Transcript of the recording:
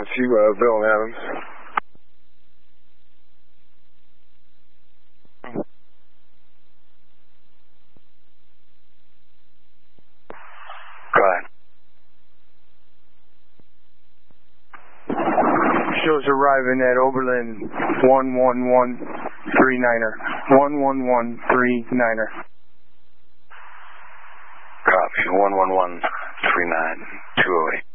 Bill and Adams. Go ahead. Shows arriving at Oberlin 11139er. 11139er. Copy. 11139 208.